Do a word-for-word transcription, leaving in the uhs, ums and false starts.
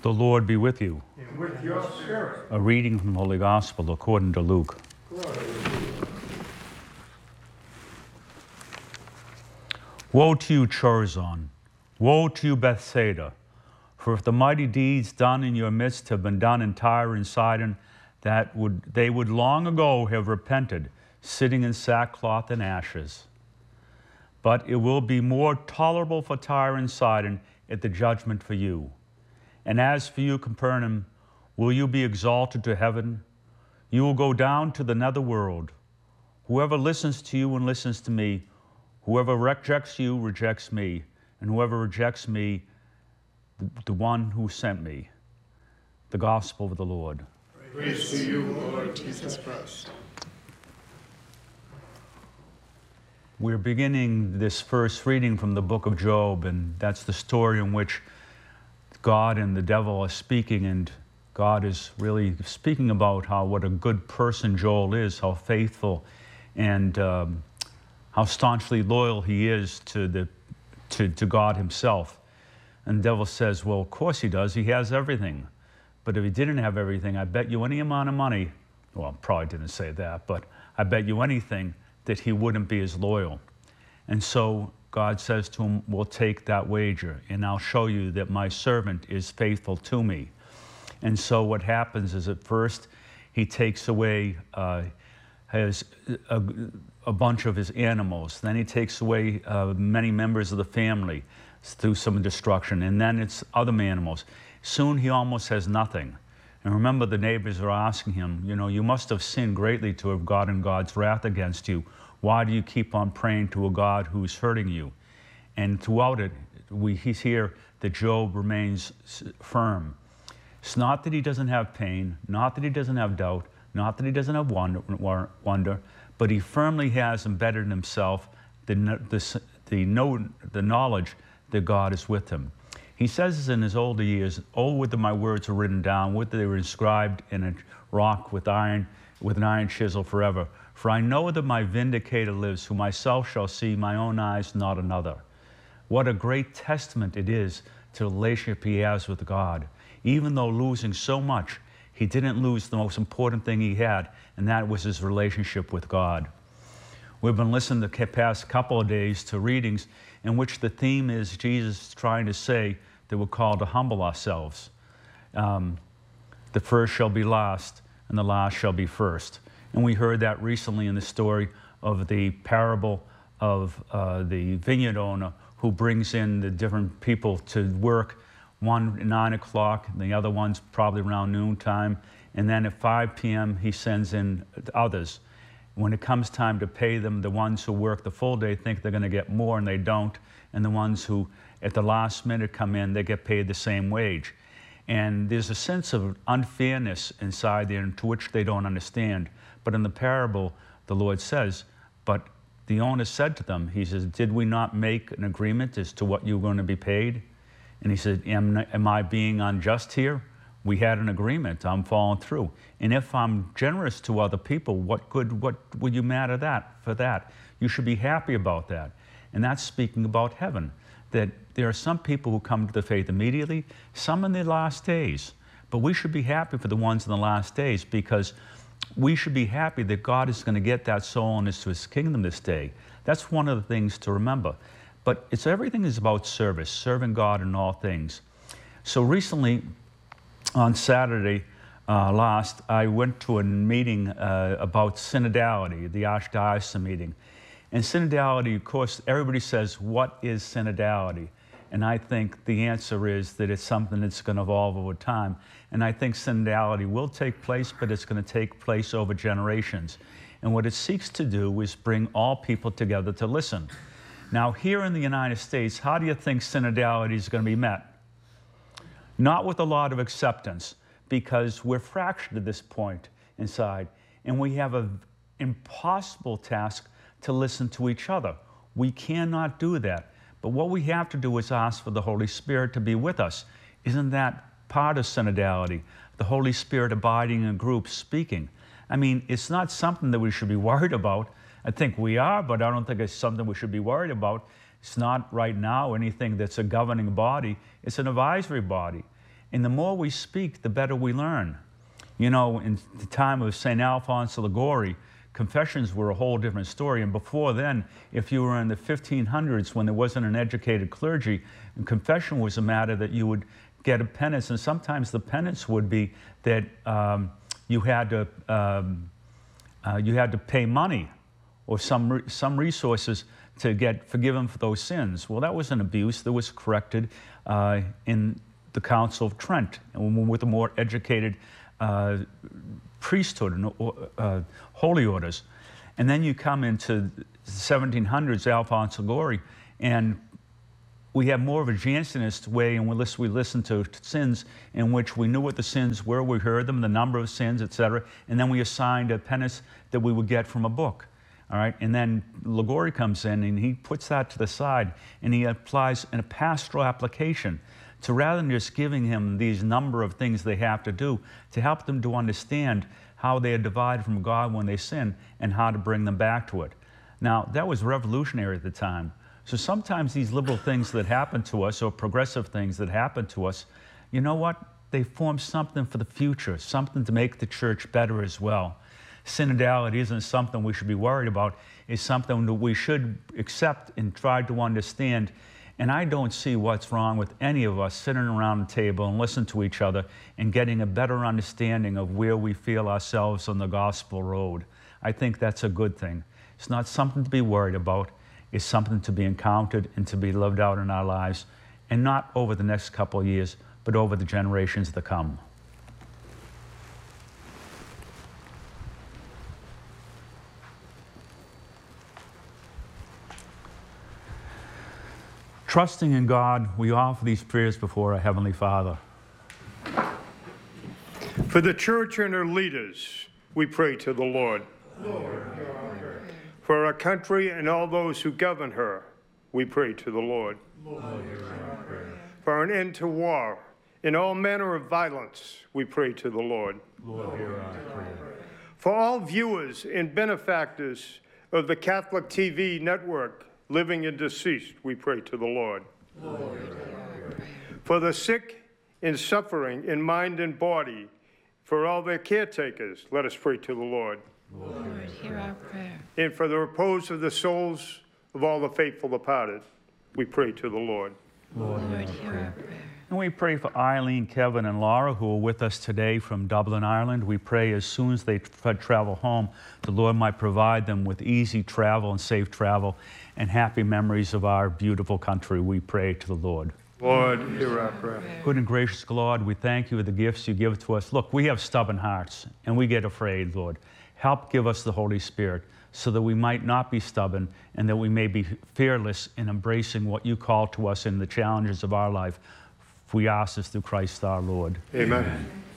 The Lord be with you. And with your spirit. A reading from the Holy Gospel according to Luke. Woe to you, Chorazin! Woe to you, Bethsaida! For if the mighty deeds done in your midst have been done in Tyre and Sidon, that would they would long ago have repented, sitting in sackcloth and ashes. But it will be more tolerable for Tyre and Sidon at the judgment for you. And as for you, Capernaum, will you be exalted to heaven? You will go down to the nether world. Whoever listens to you and listens to me, whoever rejects you rejects me, and whoever rejects me, the, the one who sent me. The Gospel of the Lord. Praise to you, Lord Jesus Christ. We're beginning this first reading from the book of Job, and that's the story in which God and the devil are speaking, and God is really speaking about how what a good person Joel is, how faithful and um, how staunchly loyal he is to the to, to God himself. And the devil says, well, of course he does. He has everything. But if he didn't have everything, I bet you any amount of money, well, probably didn't say that, but I bet you anything that he wouldn't be as loyal. And so God says to him, we'll take that wager, and I'll show you that my servant is faithful to me. And so what happens is at first he takes away uh, his, a, a bunch of his animals. Then he takes away uh, many members of the family through some destruction. And then it's other animals. Soon he almost has nothing. And remember, the neighbors are asking him, you know, you must have sinned greatly to have gotten God's wrath against you. Why do you keep on praying to a God who's hurting you? And throughout it, we hear that Job remains firm. It's not that he doesn't have pain, not that he doesn't have doubt, not that he doesn't have wonder, wonder but he firmly has embedded in himself the, the, the, know, the knowledge that God is with him. He says this in his older years, oh, would that my words were written down, would that they were inscribed in a rock with iron, with an iron chisel forever. For I know that my vindicator lives, who myself shall see my own eyes, not another. What a great testament it is to the relationship he has with God. Even though losing so much, he didn't lose the most important thing he had, and that was his relationship with God. We've been listening the past couple of days to readings in which the theme is Jesus trying to say that we're called to humble ourselves. Um, the first shall be last, and the last shall be first. And we heard that recently in the story of the parable of uh, the vineyard owner who brings in the different people to work, one at nine o'clock, the other one's probably around noontime, and then at five p.m. he sends in others. When it comes time to pay them, the ones who work the full day think they're going to get more, and they don't, and the ones who at the last minute come in, they get paid the same wage. And there's a sense of unfairness inside there to which they don't understand. But in the parable, the Lord says, but the owner said to them, he says, did we not make an agreement as to what you were going to be paid? And he said, am, am I being unjust here? We had an agreement, I'm following through. And if I'm generous to other people, what good, what would you matter that for that? You should be happy about that. And that's speaking about heaven, that there are some people who come to the faith immediately, some in the last days. But we should be happy for the ones in the last days, because we should be happy that God is going to get that soul into his kingdom this day. That's one of the things to remember. But it's everything is about service, serving God in all things. So recently, on Saturday uh, last, I went to a meeting uh, about synodality, the Archdiocese meeting. And synodality, of course, everybody says, what is synodality? And I think the answer is that it's something that's going to evolve over time. And I think synodality will take place, but it's going to take place over generations. And what it seeks to do is bring all people together to listen. Now, here in the United States, how do you think synodality is going to be met? Not with a lot of acceptance, because we're fractured at this point inside, and we have an impossible task to listen to each other. We cannot do that. But what we have to do is ask for the Holy Spirit to be with us. Isn't that part of synodality? The Holy Spirit abiding in groups, speaking. I mean, it's not something that we should be worried about. I think we are, but I don't think it's something we should be worried about. It's not right now anything that's a governing body. It's an advisory body. And the more we speak, the better we learn. You know, in the time of Saint Alphonse of Liguori, confessions were a whole different story. And before then, if you were in the fifteen hundreds when there wasn't an educated clergy, confession was a matter that you would get a penance. And sometimes the penance would be that um, you had to um, uh, you had to pay money or some re some resources to get forgiven for those sins. Well, that was an abuse that was corrected uh, in the Council of Trent, and with a more educated uh, priesthood and uh, holy orders. And then you come into the seventeen hundreds, Alphonse Liguori, and we have more of a Jansenist way in which we listen to sins in which we knew what the sins were, we heard them, the number of sins, et cetera, and then we assigned a penance that we would get from a book. All right, and then Liguori comes in and he puts that to the side and he applies a pastoral application to, rather than just giving him these number of things they have to do, to help them to understand how they are divided from God when they sin and how to bring them back to it. Now, that was revolutionary at the time. So sometimes these liberal things that happen to us, or progressive things that happen to us, you know what? They form something for the future, something to make the church better as well. Synodality isn't something we should be worried about. It's something that we should accept and try to understand. And I don't see what's wrong with any of us sitting around the table and listening to each other and getting a better understanding of where we feel ourselves on the gospel road. I think that's a good thing. It's not something to be worried about. It's something to be encountered and to be lived out in our lives, and not over the next couple of years, but over the generations to come. Trusting in God, we offer these prayers before our Heavenly Father. For the church and her leaders, we pray to the Lord. Lord, for our country and all those who govern her, we pray to the Lord. Lord, for an end to war and all manner of violence, we pray to the Lord. Lord, hear our prayer. For all viewers and benefactors of the Catholic T V network, living and deceased, we pray to the Lord. Lord, for the sick and suffering in mind and body, for all their caretakers, let us pray to the Lord. Lord, hear our prayer. And for the repose of the souls of all the faithful departed, we pray to the Lord. Lord, Lord hear our prayer. And we pray for Eileen, Kevin, and Laura, who are with us today from Dublin, Ireland. We pray as soon as they tra travel home, the Lord might provide them with easy travel and safe travel and happy memories of our beautiful country. We pray to the Lord. Lord, hear our prayer. Good and gracious God, we thank you for the gifts you give to us. Look, we have stubborn hearts, and we get afraid, Lord. Help give us the Holy Spirit so that we might not be stubborn and that we may be fearless in embracing what you call to us in the challenges of our life. We ask this through Christ our Lord. Amen. Amen.